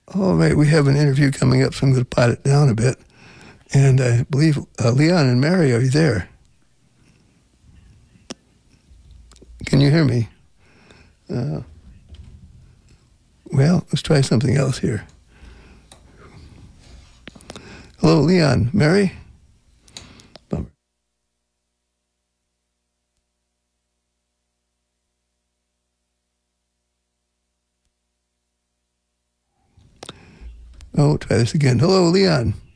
All right, we have an interview coming up, so I'm going to pot it down a bit. And I believe Leon and Mary, are you there? Can you hear me? Well, let's try something else here. Hello, Leon. Mary? Bummer. Oh, try this again. Hello, Leon.